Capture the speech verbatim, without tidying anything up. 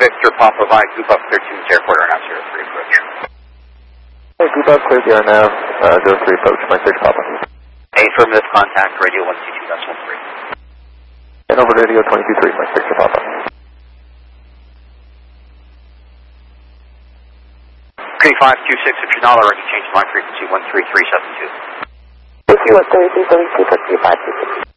Victor Papa Mike, Goop up clear two, airport or now zero three approach. Hey, Goop up clear zero now, uh, zero three approach, Mike six Papa. A affirmative contact, radio one two two decimal three. And over radio twenty-two three, Mike six Papa. three five two six, if you're not already changed line frequency one three three seven two. If you want thirty-three, thirty-two, five two six.